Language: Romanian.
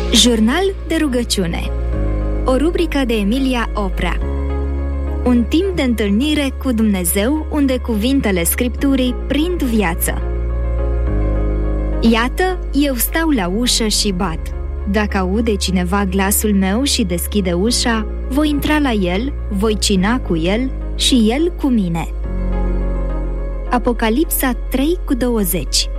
Jurnal de rugăciune. O rubrică de Emilia Oprea. Un timp de întâlnire cu Dumnezeu unde cuvintele Scripturii prind viață. Iată, eu stau la ușă și bat. Dacă aude cineva glasul meu și deschide ușa, voi intra la el, voi cina cu el și el cu mine. Apocalipsa 3:20.